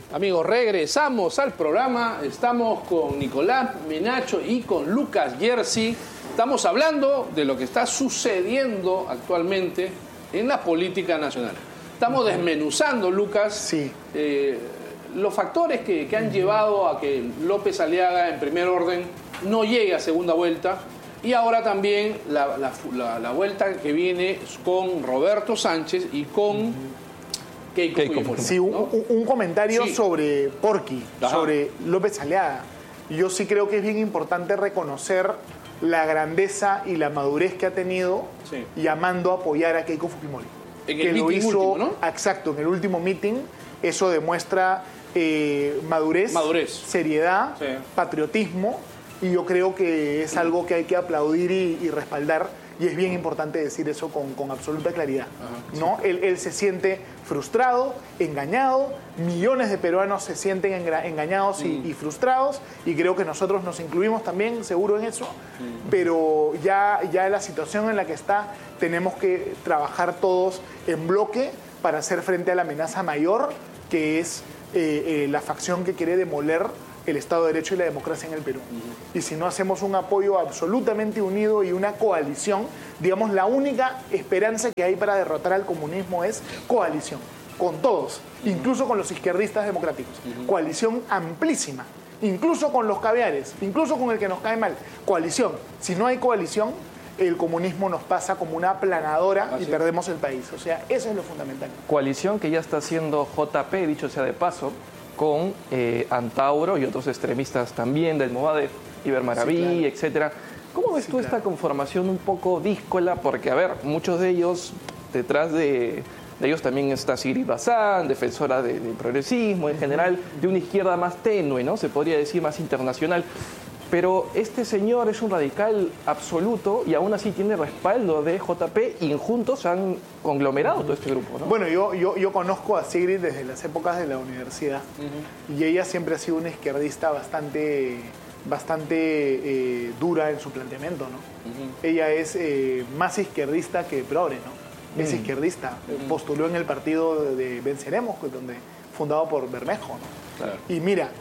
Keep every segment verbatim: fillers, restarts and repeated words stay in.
Amigos, regresamos al programa. Estamos con Nicolás Menacho y con Lucas Jersey. Estamos hablando de lo que está sucediendo actualmente en la política nacional. Estamos desmenuzando, Lucas, sí. eh, los factores que, que han llevado a que López Aliaga, en primer orden, no llegue a segunda vuelta. Y ahora también la, la, la, la vuelta que viene con Roberto Sánchez y con... Keiko Keiko Fujimori, sí, ¿no? un, un comentario sí. sobre Porky, Ajá. sobre López Aliaga. Yo sí creo que es bien importante reconocer la grandeza y la madurez que ha tenido sí. llamando a apoyar a Keiko Fujimori. En el que lo hizo, último, ¿no? Exacto, en el último meeting. Eso demuestra eh, madurez, madurez, seriedad, sí. patriotismo, y yo creo que es algo que hay que aplaudir y, y respaldar. Y es bien importante decir eso con, con absoluta claridad. Ajá, ¿no? Sí. Él, él se siente frustrado, engañado, millones de peruanos se sienten engañados mm. y, y frustrados, y creo que nosotros nos incluimos también, seguro en eso, mm. pero ya, ya la situación en la que está, tenemos que trabajar todos en bloque para hacer frente a la amenaza mayor, que es eh, eh, la facción que quiere demoler el Estado de Derecho y la democracia en el Perú. Uh-huh. Y si no hacemos un apoyo absolutamente unido y una coalición, digamos, la única esperanza que hay para derrotar al comunismo es coalición, con todos, uh-huh. incluso con los izquierdistas democráticos. Uh-huh. Coalición amplísima, incluso con los caviares, incluso con el que nos cae mal. Coalición. Si no hay coalición, el comunismo nos pasa como una aplanadora Así. y perdemos el país. O sea, eso es lo fundamental. Coalición que ya está haciendo J P, dicho sea de paso, con eh, Antauro y otros extremistas también del Movadef, Ibermaraví, sí, claro. etcétera. ¿Cómo ves sí, tú claro. esta conformación un poco díscola? Porque, a ver, muchos de ellos, detrás de, de ellos también está Sigrid Bazán, defensora de, del progresismo, en general, de una izquierda más tenue, ¿no? Se podría decir más internacional. Pero este señor es un radical absoluto y aún así tiene respaldo de J P y juntos han conglomerado todo este grupo, ¿no? Bueno, yo, yo, yo conozco a Sigrid desde las épocas de la universidad uh-huh. y ella siempre ha sido una izquierdista bastante, bastante eh, dura en su planteamiento, ¿no? Uh-huh. Ella es eh, más izquierdista que progre, ¿no? Es uh-huh. izquierdista. Uh-huh. Postuló en el partido de Venceremos, donde, fundado por Bermejo, ¿no? Claro. Y mira...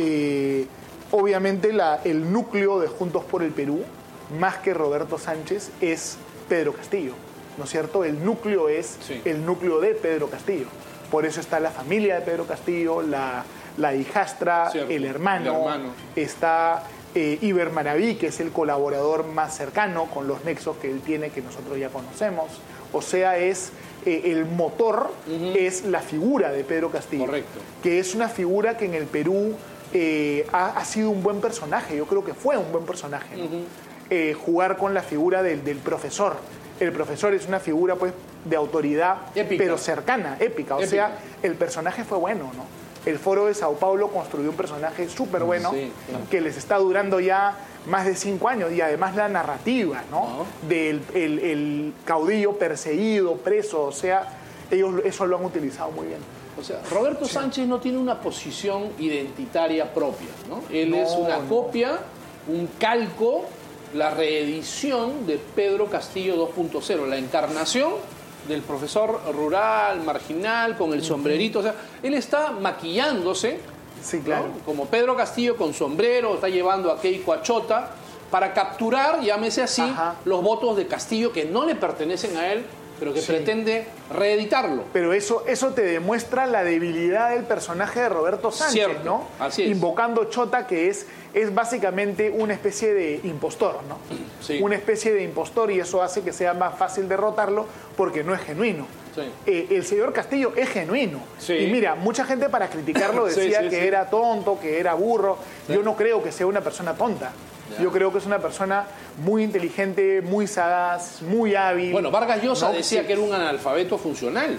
Eh, Obviamente la, el núcleo de Juntos por el Perú, más que Roberto Sánchez, es Pedro Castillo, ¿no es cierto? El núcleo es sí. el núcleo de Pedro Castillo. Por eso está la familia de Pedro Castillo, la, la hijastra, el hermano, el hermano, está eh, Ibermaraví, que es el colaborador más cercano con los nexos que él tiene, que nosotros ya conocemos. O sea, es... Eh, el motor uh-huh. es la figura de Pedro Castillo. Correcto. Que es una figura que en el Perú... Eh, ha, ha sido un buen personaje, yo creo que fue un buen personaje, ¿no? uh-huh. eh, jugar con la figura del, del profesor. El profesor es una figura pues de autoridad, épica. pero cercana, épica. O épica. sea, el personaje fue bueno, ¿no? El Foro de Sao Paulo construyó un personaje súper bueno, sí, claro. que les está durando ya más de cinco años, y además la narrativa, ¿no? Uh-huh. Del el, el caudillo perseguido, preso, o sea, ellos eso lo han utilizado muy bien. O sea, Roberto sí. Sánchez no tiene una posición identitaria propia, ¿no? Él no, es una no. copia, un calco, la reedición de Pedro Castillo dos punto cero, la encarnación del profesor rural, marginal, con el sombrerito. O sea, él está maquillándose, sí, claro. ¿no? Como Pedro Castillo con sombrero, está llevando a Keiko a Chota para capturar, llámese así, Ajá. los votos de Castillo que no le pertenecen a él, pero que sí. pretende reeditarlo. Pero eso, eso te demuestra la debilidad del personaje de Roberto Sánchez, Cierto. ¿no? Así es. Invocando Chota, que es, es básicamente una especie de impostor, ¿no? Sí. Una especie de impostor, y eso hace que sea más fácil derrotarlo porque no es genuino. Sí. Eh, el señor Castillo es genuino. Sí. Y mira, mucha gente para criticarlo decía sí, sí, que sí. era tonto, que era burro. Sí. Yo no creo que sea una persona tonta. Ya. Yo creo que es una persona muy inteligente, muy sagaz, muy hábil. Bueno, Vargas Llosa ¿no? decía sí. que era un analfabeto funcional.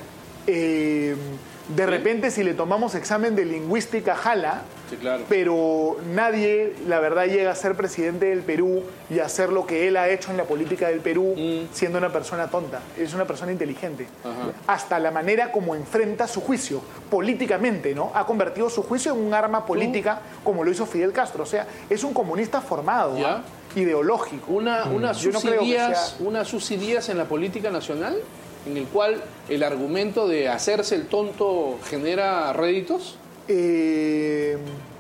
Eh, de ¿Sí? repente, si le tomamos examen de lingüística, jala. Sí, claro. Pero nadie, la verdad, llega a ser presidente del Perú y a hacer lo que él ha hecho en la política del Perú mm. siendo una persona tonta. Es una persona inteligente. Ajá. Hasta la manera como enfrenta su juicio políticamente, ¿no? Ha convertido su juicio en un arma política, ¿Mm? como lo hizo Fidel Castro. O sea, es un comunista formado, ¿eh? ideológico. Una, una, mm. sus no ideas, sea... una sus ideas en la política nacional, en el cual el argumento de hacerse el tonto genera réditos. Eh,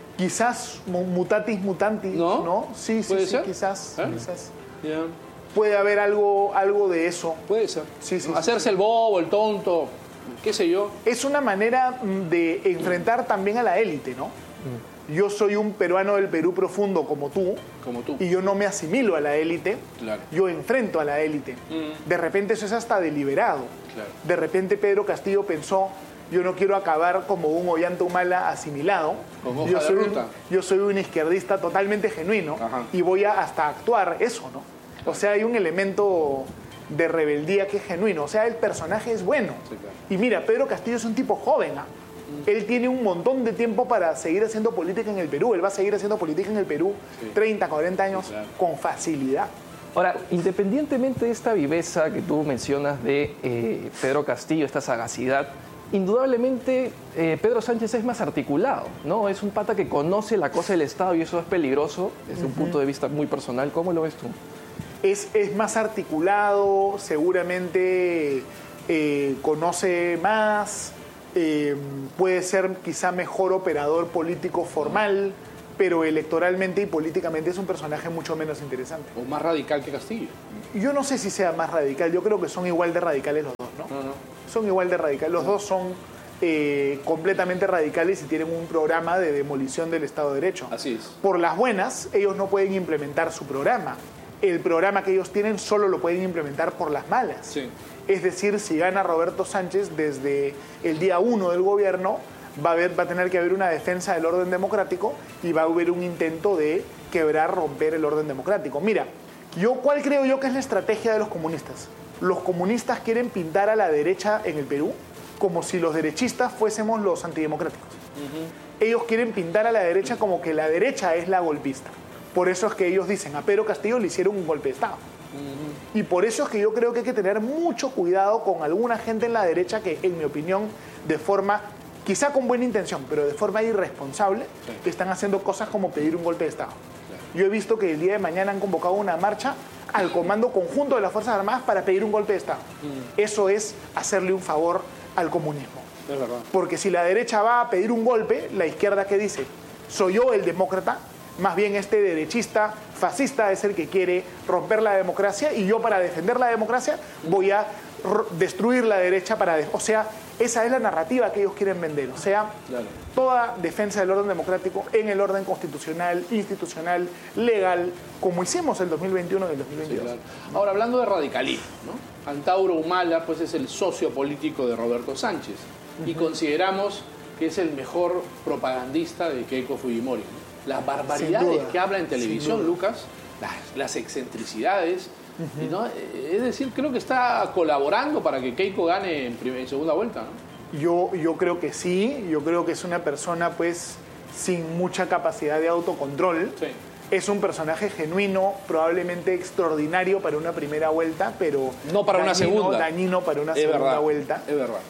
quizás mutatis mutantis, ¿no? ¿No? Sí, sí, ¿Puede sí, ser? quizás, ¿Eh? quizás. Ya. Puede haber algo, algo de eso. Puede ser. Sí, sí, Hacerse sí. el bobo, el tonto, qué sé yo. Es una manera de enfrentar también a la élite, ¿no? Mm. Yo soy un peruano del Perú profundo como tú, Como tú. y yo no me asimilo a la élite, Claro. yo enfrento a la élite. Mm. De repente eso es hasta deliberado. Claro. De repente Pedro Castillo pensó, yo no quiero acabar como un Ollanta Humala asimilado. Con hoja yo, de soy un, ruta. yo soy un izquierdista totalmente genuino. Ajá. Y voy a hasta actuar eso, ¿no? O sea, hay un elemento de rebeldía que es genuino. O sea, el personaje es bueno. Sí, claro. Y mira, Pedro Castillo es un tipo joven, ¿ah? Él tiene un montón de tiempo para seguir haciendo política en el Perú. Él va a seguir haciendo política en el Perú Sí. treinta, cuarenta años Sí, claro. con facilidad. Ahora, independientemente de esta viveza que tú mencionas de eh, Pedro Castillo, esta sagacidad, indudablemente eh, Pedro Sánchez es más articulado, ¿no? Es un pata que conoce la cosa del Estado y eso es peligroso desde uh-huh. un punto de vista muy personal. ¿Cómo lo ves tú? Es, es más articulado, seguramente eh, conoce más, eh, puede ser quizá mejor operador político formal, pero electoralmente y políticamente es un personaje mucho menos interesante. O más radical que Castillo. Yo no sé si sea más radical, yo creo que son igual de radicales los dos, ¿no? No, no. Son igual de radicales, los dos son eh, completamente radicales y tienen un programa de demolición del Estado de Derecho. Así es. Por las buenas, ellos no pueden implementar su programa. El programa que ellos tienen solo lo pueden implementar por las malas. Sí. Es decir, si gana Roberto Sánchez desde el día uno del gobierno, va a, haber, va a tener que haber una defensa del orden democrático y va a haber un intento de quebrar, romper el orden democrático. Mira, yo, ¿cuál creo yo que es la estrategia de los comunistas? Los comunistas quieren pintar a la derecha en el Perú como si los derechistas fuésemos los antidemocráticos. Uh-huh. Ellos quieren pintar a la derecha como que la derecha es la golpista. Por eso es que ellos dicen, a Pedro Castillo le hicieron un golpe de Estado. Uh-huh. Y por eso es que yo creo que hay que tener mucho cuidado con alguna gente en la derecha que, en mi opinión, de forma, quizá con buena intención, pero de forma irresponsable, sí. están haciendo cosas como pedir un golpe de Estado. Claro. Yo he visto que el día de mañana han convocado una marcha al Comando Conjunto de las Fuerzas Armadas para pedir un golpe de Estado. Uh-huh. Eso es hacerle un favor al comunismo. Es verdad. Porque si la derecha va a pedir un golpe, la izquierda, ¿qué dice? Soy yo el demócrata. Más bien este derechista, fascista, es el que quiere romper la democracia y yo para defender la democracia voy a destruir la derecha para... De o sea, esa es la narrativa que ellos quieren vender. O sea, claro. toda defensa del orden democrático en el orden constitucional, institucional, legal, como hicimos el dos mil veintiuno y el dos mil veintidós. Sí, claro. Ahora, hablando de radicalismo, ¿no? Antauro Humala pues, es el socio político de Roberto Sánchez uh-huh. y consideramos que es el mejor propagandista de Keiko Fujimori, ¿no? Las barbaridades que habla en televisión, Lucas, las, las excentricidades, uh-huh. ¿no? Es decir, creo que está colaborando para que Keiko gane en, primer, en segunda vuelta, ¿no? Yo, yo creo que sí, yo creo que es una persona pues sin mucha capacidad de autocontrol. Sí. Es un personaje genuino, probablemente extraordinario para una primera vuelta, pero no para dañino, una segunda. dañino para una es segunda verdad, vuelta. Es verdad.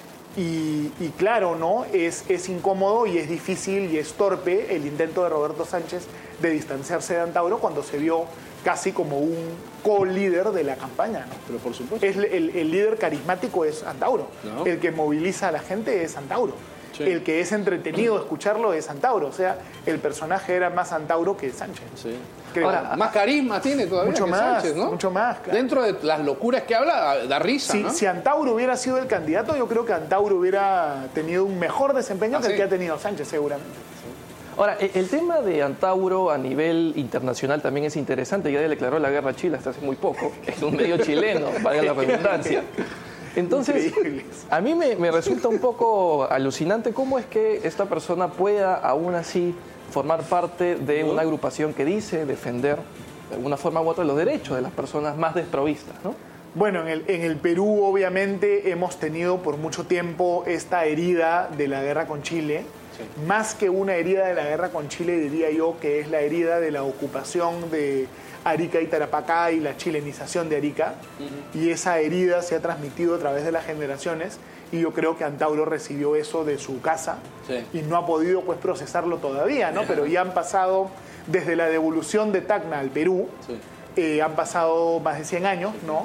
Y, y claro, ¿no? Es, es incómodo y es difícil y es torpe el intento de Roberto Sánchez de distanciarse de Antauro cuando se vio casi como un co-líder de la campaña, ¿no? Pero por supuesto. Es el, el líder carismático es Antauro. ¿No? El que moviliza a la gente es Antauro. Sí. El que es entretenido escucharlo es Antauro. O sea, el personaje era más Antauro que Sánchez. Sí. Ahora, más carisma tiene todavía mucho que más, Sánchez, ¿no? Mucho más. Claro. Dentro de las locuras que habla, da risa, si, ¿no? Si Antauro hubiera sido el candidato, yo creo que Antauro hubiera tenido un mejor desempeño ¿Ah, que sí? el que ha tenido Sánchez, seguramente. Sí. Ahora, el tema de Antauro a nivel internacional también es interesante. Ya le declaró la guerra a Chile hasta hace muy poco. Es un medio chileno, valga la redundancia. Entonces, a mí me, me resulta un poco alucinante cómo es que esta persona pueda aún así formar parte de una agrupación que dice defender de alguna forma u otra los derechos de las personas más desprovistas, ¿no? Bueno, en el, en el Perú obviamente hemos tenido por mucho tiempo esta herida de la guerra con Chile. Sí. Más que una herida de la guerra con Chile, diría yo que es la herida de la ocupación de Arica y Tarapacá y la chilenización de Arica. Uh-huh. Y esa herida se ha transmitido a través de las generaciones y yo creo que Antauro recibió eso de su casa sí. y no ha podido pues procesarlo todavía, ¿no? Pero ya han pasado, desde la devolución de Tacna al Perú, sí. eh, han pasado más de cien años, ¿no?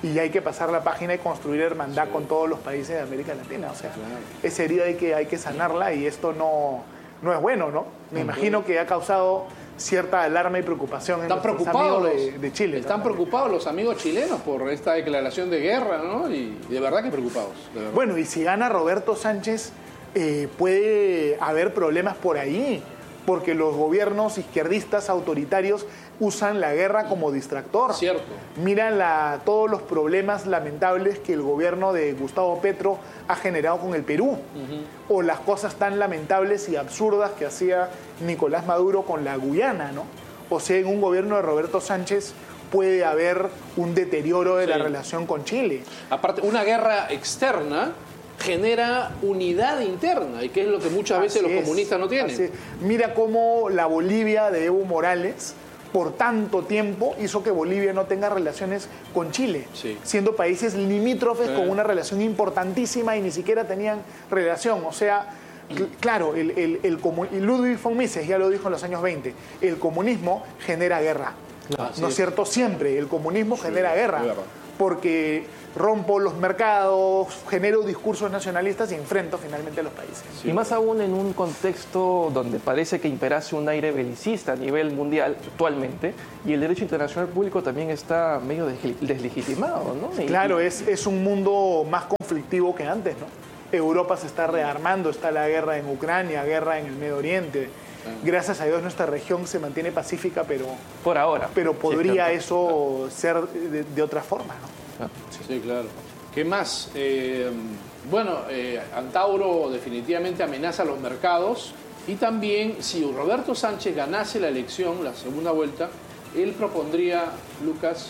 y hay que pasar la página y construir hermandad sí. con todos los países de América Latina. O sea, claro. esa herida hay que, hay que sanarla y esto no, no es bueno, ¿no? Me uh-huh. imagino que ha causado cierta alarma y preocupación en están los amigos los, de, de Chile. Están ¿no? preocupados los amigos chilenos por esta declaración de guerra, ¿no? Y de verdad que preocupados. Verdad. Bueno, y si gana Roberto Sánchez, eh, puede haber problemas por ahí, porque los gobiernos izquierdistas autoritarios usan la guerra como distractor. Cierto. Mira la, todos los problemas lamentables que el gobierno de Gustavo Petro ha generado con el Perú, uh-huh. o las cosas tan lamentables y absurdas que hacía Nicolás Maduro con la Guyana, ¿no? O sea, en un gobierno de Roberto Sánchez puede haber un deterioro de sí. la relación con Chile. Aparte, una guerra externa genera unidad interna, y que es lo que muchas veces así los es, comunistas no tienen. Mira cómo la Bolivia de Evo Morales por tanto tiempo hizo que Bolivia no tenga relaciones con Chile, sí. siendo países limítrofes eh. con una relación importantísima y ni siquiera tenían relación. O sea, cl- claro, el, el, el comun- y Ludwig von Mises ya lo dijo en los años veinte, el comunismo genera guerra. Ah, ¿no es cierto? Siempre el comunismo sí, genera guerra, porque rompo los mercados, genero discursos nacionalistas y enfrento finalmente a los países. Sí. Y más aún en un contexto donde parece que imperase un aire belicista a nivel mundial actualmente, y el derecho internacional público también está medio deslegitimado, ¿no? Y, claro, y... es, es un mundo más conflictivo que antes, ¿no? Europa se está rearmando, está la guerra en Ucrania, guerra en el Medio Oriente. Gracias a Dios nuestra región se mantiene pacífica, pero por ahora. Pero podría sí, eso ser de, de otra forma, ¿no? Sí, sí, claro. ¿Qué más? Eh, bueno, eh, Antauro definitivamente amenaza a los mercados, y también si Roberto Sánchez ganase la elección, la segunda vuelta, él propondría, Lucas,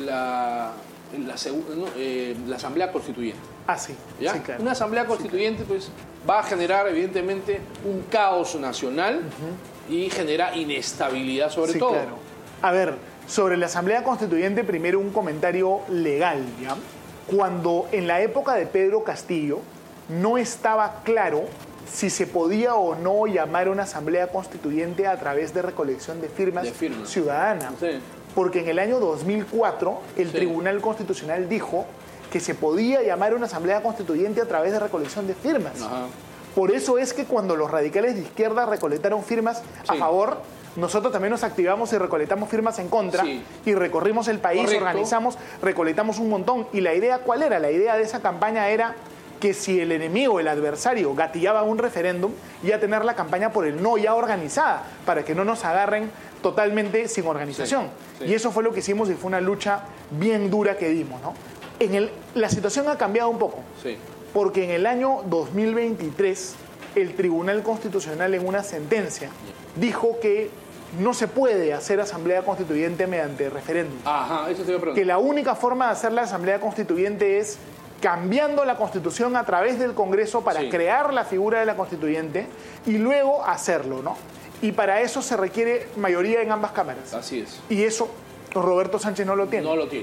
la, la, no, eh, la Asamblea Constituyente. Ah, sí. ¿Ya? Sí, claro. Una Asamblea Constituyente, sí, claro. pues va a generar evidentemente un caos nacional uh-huh. y genera inestabilidad sobre sí, todo. Claro. A ver, sobre la Asamblea Constituyente, primero un comentario legal, ¿ya? Cuando en la época de Pedro Castillo no estaba claro si se podía o no llamar una Asamblea Constituyente a través de recolección de firmas, de firmas. ciudadanas. Sí. Porque en el año dos mil cuatro el sí. Tribunal Constitucional dijo que se podía llamar una Asamblea Constituyente a través de recolección de firmas. Ajá. Por eso es que cuando los radicales de izquierda recolectaron firmas sí. a favor, nosotros también nos activamos y recolectamos firmas en contra sí. y recorrimos el país, correcto. Organizamos, recolectamos un montón. ¿Y la idea cuál era? La idea de esa campaña era que si el enemigo, el adversario, gatillaba un referéndum, ya tener la campaña por el no ya organizada, para que no nos agarren totalmente sin organización. Sí. Sí. Y eso fue lo que hicimos y fue una lucha bien dura que dimos, ¿no? En el, la situación ha cambiado un poco, sí. porque en el año dos mil veintitrés el Tribunal Constitucional en una sentencia dijo que no se puede hacer asamblea constituyente mediante referéndum. Ajá, eso te iba a preguntar. Que la única forma de hacer la asamblea constituyente es cambiando la Constitución a través del Congreso para sí. crear la figura de la constituyente y luego hacerlo, ¿no? Y para eso se requiere mayoría en ambas cámaras. Así es. Y eso Roberto Sánchez no lo tiene. No lo tiene.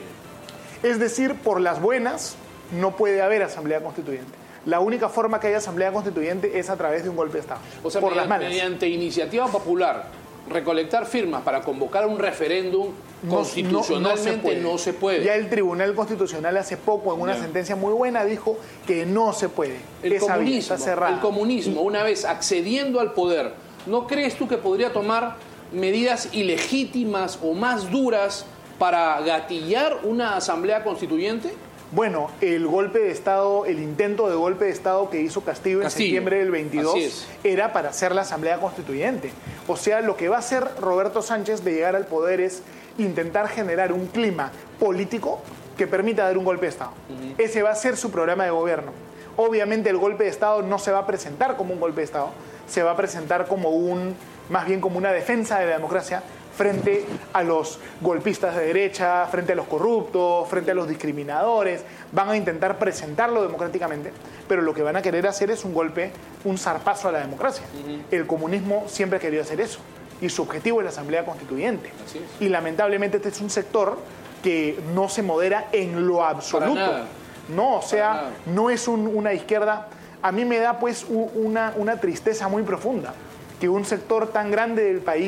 Es decir, por las buenas no puede haber asamblea constituyente. La única forma que haya asamblea constituyente es a través de un golpe de Estado. O sea, por mediante, las malas. mediante iniciativa popular, recolectar firmas para convocar un referéndum no, constitucionalmente no, no, no, se no se puede. Ya el Tribunal Constitucional hace poco, en una yeah. sentencia muy buena, dijo que no se puede. El Esa comunismo, vía está cerrada. el comunismo, una vez accediendo al poder, ¿no crees tú que podría tomar medidas ilegítimas o más duras para gatillar una asamblea constituyente? Bueno, el golpe de Estado, el intento de golpe de Estado que hizo Castillo, Castillo. en septiembre del veintidós era para hacer la asamblea constituyente. O sea, lo que va a hacer Roberto Sánchez de llegar al poder es intentar generar un clima político que permita dar un golpe de Estado. Uh-huh. Ese va a ser su programa de gobierno. Obviamente el golpe de Estado no se va a presentar como un golpe de Estado, se va a presentar como un, más bien como una defensa de la democracia frente a los golpistas de derecha, frente a los corruptos, frente a los discriminadores. Van a intentar presentarlo democráticamente, pero lo que van a querer hacer es un golpe, un zarpazo a la democracia. Uh-huh. El comunismo siempre ha querido hacer eso, y su objetivo es la asamblea constituyente. Así es. Y lamentablemente este es un sector que no se modera en lo absoluto. No, o sea, no es un, una izquierda. A mí me da pues una, una tristeza muy profunda que un sector tan grande del país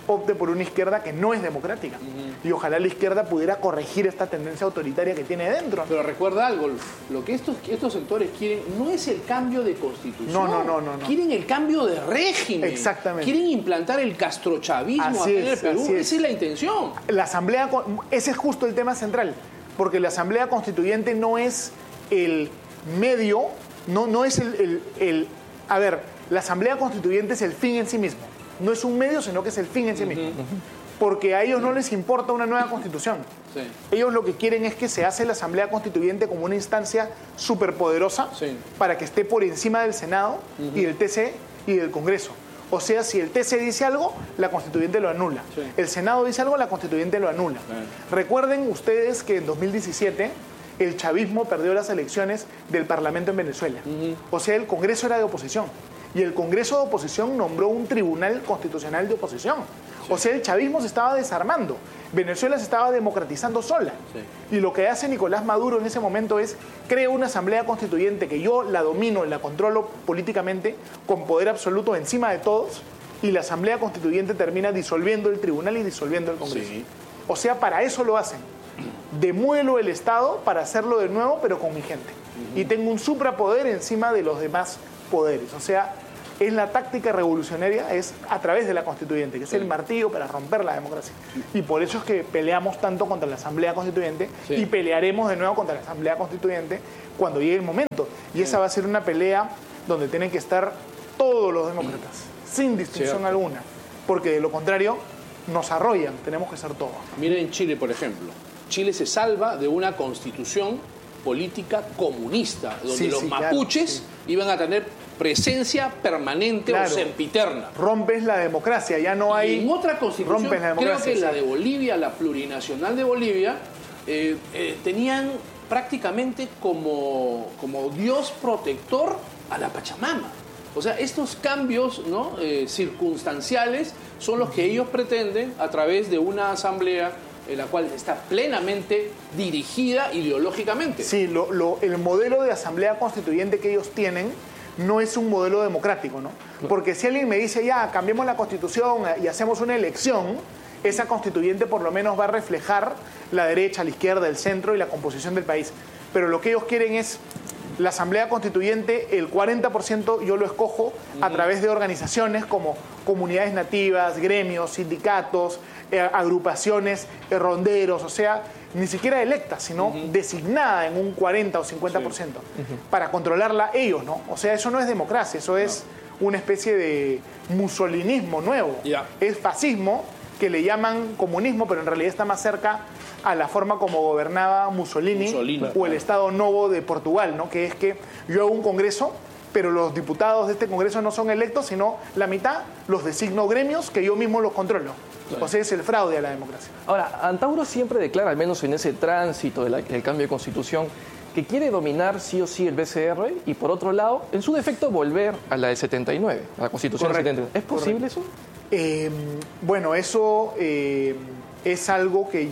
opte por una izquierda que no es democrática. Uh-huh. Y ojalá la izquierda pudiera corregir esta tendencia autoritaria que tiene dentro. Pero recuerda algo, lo que estos, estos sectores quieren no es el cambio de constitución. No, no, no, no, no. Quieren el cambio de régimen. Exactamente. Quieren implantar el castrochavismo aquí en el Perú. Esa es. es la intención. La asamblea, ese es justo el tema central, porque la asamblea constituyente no es el medio, no, no es el, el, el... A ver, la asamblea constituyente es el fin en sí mismo. No es un medio, sino que es el fin en sí mismo. Porque a ellos no les importa una nueva constitución. Sí. Ellos lo que quieren es que se hace la asamblea constituyente como una instancia superpoderosa sí. para que esté por encima del Senado uh-huh. y del T C y del Congreso. O sea, si el T C dice algo, la constituyente lo anula. Sí. El Senado dice algo, la constituyente lo anula. Sí. Recuerden ustedes que en dos mil diecisiete el chavismo perdió las elecciones del Parlamento en Venezuela. Uh-huh. O sea, el Congreso era de oposición. Y el Congreso de oposición nombró un tribunal constitucional de oposición. Sí. O sea, el chavismo se estaba desarmando. Venezuela se estaba democratizando sola. Sí. Y lo que hace Nicolás Maduro en ese momento es crear una asamblea constituyente que yo la domino y la controlo políticamente con poder absoluto encima de todos, y la asamblea constituyente termina disolviendo el tribunal y disolviendo el Congreso. Sí. O sea, para eso lo hacen. Demuelo el Estado para hacerlo de nuevo, pero con mi gente. Uh-huh. Y tengo un suprapoder encima de los demás poderes. O sea, es la táctica revolucionaria, es a través de la constituyente, que es sí. el martillo para romper la democracia. Y por eso es que peleamos tanto contra la asamblea constituyente sí. y pelearemos de nuevo contra la asamblea constituyente cuando llegue el momento. Y sí. esa va a ser una pelea donde tienen que estar todos los demócratas, sin distinción sí. alguna, porque de lo contrario nos arrollan, tenemos que ser todos. Miren en Chile, por ejemplo. Chile se salva de una constitución política comunista, donde sí, los sí, mapuches claro, sí. iban a tener presencia permanente claro. o sempiterna. Rompes la democracia, ya no hay... Y en otra constitución, rompes la democracia, creo que sí. la de Bolivia, la plurinacional de Bolivia, eh, eh, tenían prácticamente como, como Dios protector a la Pachamama. O sea, estos cambios, ¿no? eh, circunstanciales son los que ellos pretenden a través de una asamblea en la cual está plenamente dirigida ideológicamente. Sí, lo, lo, el modelo de asamblea constituyente que ellos tienen no es un modelo democrático, ¿no? Porque si alguien me dice, ya, cambiemos la constitución y hacemos una elección, esa constituyente por lo menos va a reflejar la derecha, la izquierda, el centro y la composición del país. Pero lo que ellos quieren es la asamblea constituyente, el cuarenta por ciento yo lo escojo a través de organizaciones como comunidades nativas, gremios, sindicatos, eh, agrupaciones, eh, ronderos, o sea, ni siquiera electa, sino uh-huh. designada en un cuarenta o cincuenta por ciento, sí. uh-huh. para controlarla ellos, ¿no? O sea, eso no es democracia, eso es no. una especie de mussolinismo nuevo. Yeah. Es fascismo, que le llaman comunismo, pero en realidad está más cerca a la forma como gobernaba Mussolini, Mussolini o el Estado Novo de Portugal, ¿no? Que es que yo hago un congreso, pero los diputados de este congreso no son electos, sino la mitad los designo gremios que yo mismo los controlo. Sí. O sea, es el fraude a la democracia. Ahora, Antauro siempre declara, al menos en ese tránsito del de cambio de constitución, que quiere dominar sí o sí el B C R y, por otro lado, en su defecto, volver a la del setenta y nueve, a la constitución del setenta y nueve. ¿Es posible Correcto. eso? Eh, bueno, eso eh, es algo que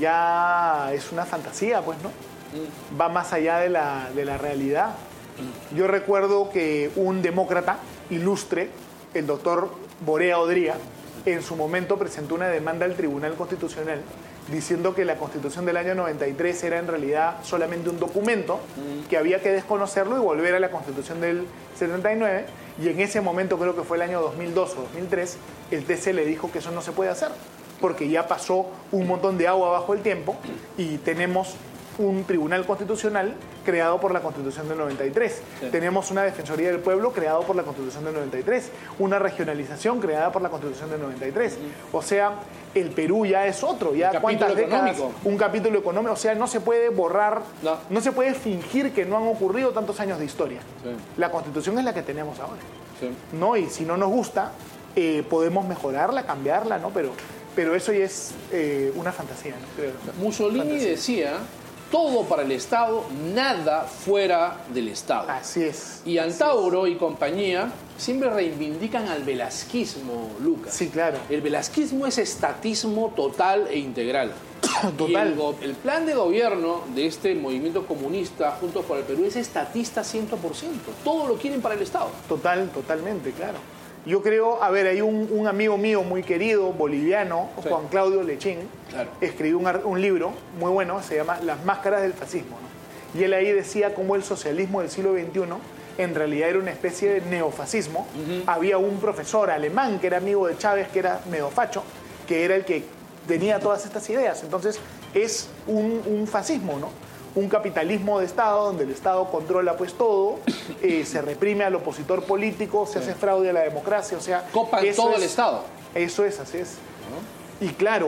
ya es una fantasía, pues, ¿no? Mm. Va más allá de la, de la realidad. Mm. Yo recuerdo que un demócrata ilustre, el doctor Borea Odría, en su momento presentó una demanda al Tribunal Constitucional diciendo que la Constitución del año noventa y tres era en realidad solamente un documento, mm. que había que desconocerlo y volver a la Constitución del setenta y nueve, y en ese momento, creo que fue el año dos mil dos o dos mil tres, el T C le dijo que eso no se puede hacer, porque ya pasó un montón de agua bajo el tiempo y tenemos un tribunal constitucional creado por la Constitución del noventa y tres. Sí. Tenemos una Defensoría del Pueblo creado por la Constitución del noventa y tres, una regionalización creada por la Constitución del noventa y tres. Uh-huh. O sea, el Perú ya es otro, ya cuántas décadas, un capítulo económico, o sea, no se puede borrar, no. no se puede fingir que no han ocurrido tantos años de historia. Sí. La Constitución es la que tenemos ahora. Sí. ¿No? Y si no nos gusta, eh, podemos mejorarla, cambiarla, ¿no? Pero, pero eso ya es eh, una fantasía, ¿no? Creo. Mussolini fantasía. decía: todo para el Estado, nada fuera del Estado. Así es. Y Antauro y compañía siempre reivindican al velasquismo, Lucas. Sí, claro. El velasquismo es estatismo total e integral. Total. Y el, el plan de gobierno de este movimiento comunista Juntos por el Perú es estatista cien por ciento. Todo lo quieren para el Estado. Total, totalmente, claro. Yo creo, a ver, hay un, un amigo mío muy querido, boliviano, sí. Juan Claudio Lechín, claro. escribió un, un libro muy bueno, se llama Las máscaras del fascismo, ¿no? Y él ahí decía cómo el socialismo del siglo veintiuno en realidad era una especie de neofascismo. Uh-huh. Había un profesor alemán que era amigo de Chávez, que era medofacho, que era el que tenía todas estas ideas. Entonces es un, un fascismo, ¿no? Un capitalismo de Estado, donde el Estado controla pues todo, eh, se reprime al opositor político, se sí. hace fraude a la democracia, o sea... Copan todo es, el Estado. Eso es, así es. ¿No? Y claro,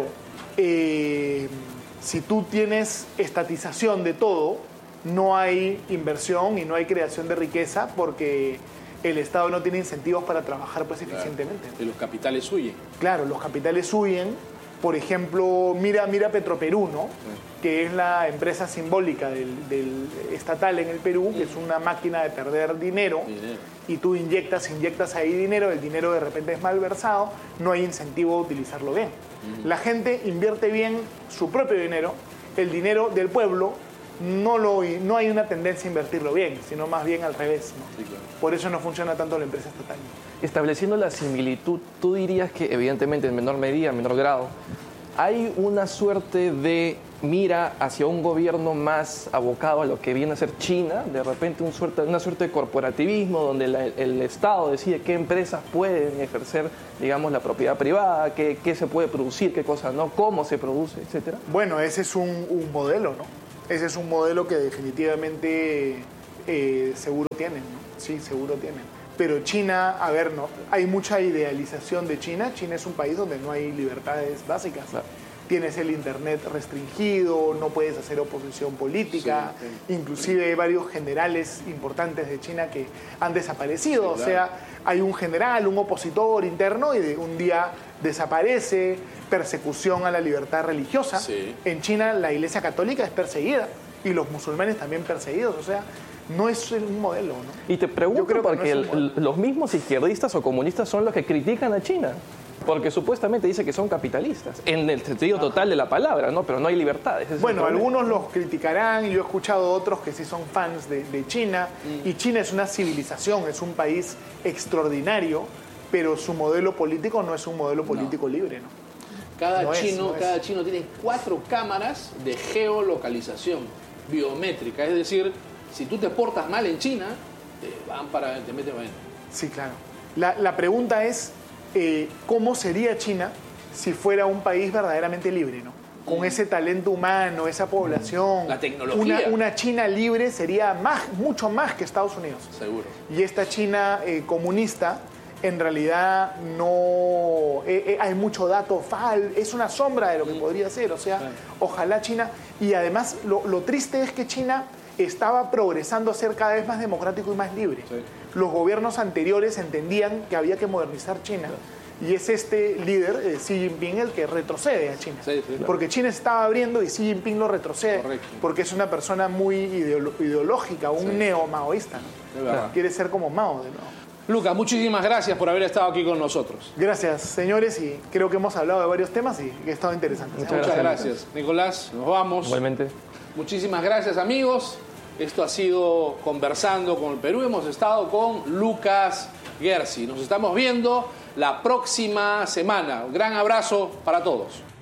eh, si tú tienes estatización de todo, no hay inversión y no hay creación de riqueza porque el Estado no tiene incentivos para trabajar pues claro. eficientemente. Y los capitales huyen. Claro, los capitales huyen. Por ejemplo, mira, mira Petroperú, ¿no? Sí. Que es la empresa simbólica del, del estatal en el Perú, que es una máquina de perder dinero, dinero, y tú inyectas, inyectas ahí dinero, el dinero de repente es malversado, no hay incentivo a utilizarlo bien. Uh-huh. La gente invierte bien su propio dinero, el dinero del pueblo no, lo, no hay una tendencia a invertirlo bien, sino más bien al revés, ¿no? Sí, claro. Por eso no funciona tanto la empresa estatal. Estableciendo la similitud, tú dirías que evidentemente en menor medida, en menor grado, hay una suerte de mira hacia un gobierno más abocado a lo que viene a ser China, de repente un suerte, una suerte de corporativismo donde la, el Estado decide qué empresas pueden ejercer, digamos, la propiedad privada, qué, qué se puede producir, qué cosas no, cómo se produce, etcétera. Bueno, ese es un, un modelo, ¿no? Ese es un modelo que definitivamente eh, seguro tienen, ¿no? Sí, seguro tienen. Pero China, a ver, no, hay mucha idealización de China. China es un país donde no hay libertades básicas. Claro. Tienes el internet restringido, no puedes hacer oposición política, sí, sí. Inclusive hay varios generales importantes de China que han desaparecido. Sí, claro. O sea, hay un general, un opositor interno y de un día desaparece, persecución a la libertad religiosa. Sí. En China la Iglesia Católica es perseguida y los musulmanes también perseguidos, o sea... No es un modelo, ¿no? Y te pregunto porque no el, los mismos izquierdistas o comunistas son los que critican a China, porque supuestamente dice que son capitalistas, en el sentido total de la palabra, ¿no? Pero no hay libertades. Bueno, algunos los criticarán, y yo he escuchado otros que sí son fans de, de China, mm. y China es una civilización, es un país extraordinario, pero su modelo político no es un modelo político no. libre, ¿no? Cada, no chino, es, no cada es. chino tiene cuatro cámaras de geolocalización biométrica, es decir... Si tú te portas mal en China, te van para, te meten adentro. Sí, claro. La, la pregunta es, eh, ¿cómo sería China si fuera un país verdaderamente libre, ¿no? Con mm. ese talento humano, esa población. La tecnología. Una, una China libre sería más, mucho más que Estados Unidos. Seguro. Y esta China eh, comunista, en realidad no... Eh, eh, hay mucho dato fal, es una sombra de lo que mm. podría ser. O sea, claro. Ojalá China... Y además, lo, lo triste es que China... estaba progresando a ser cada vez más democrático y más libre. Sí. Los gobiernos anteriores entendían que había que modernizar China. Sí. Y es este líder, eh, Xi Jinping, el que retrocede a China. Sí, sí, claro. Porque China se estaba abriendo y Xi Jinping lo retrocede. Correcto. Porque es una persona muy ideolo ideológica, un sí. neo-maoísta, ¿no? Claro. Quiere ser como Mao de nuevo. Luca, muchísimas gracias por haber estado aquí con nosotros. Gracias, señores, y creo que hemos hablado de varios temas y que ha estado interesante. Muchas, Muchas gracias. gracias. Nicolás, nos vamos. Igualmente. Muchísimas gracias, amigos. Esto ha sido Conversando con el Perú. Hemos estado con Lucas Gersi. Nos estamos viendo la próxima semana. Un gran abrazo para todos.